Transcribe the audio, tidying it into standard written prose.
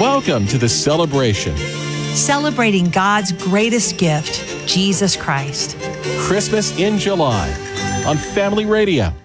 Welcome to the celebration. Celebrating God's greatest gift, Jesus Christ. Christmas in July on Family Radio.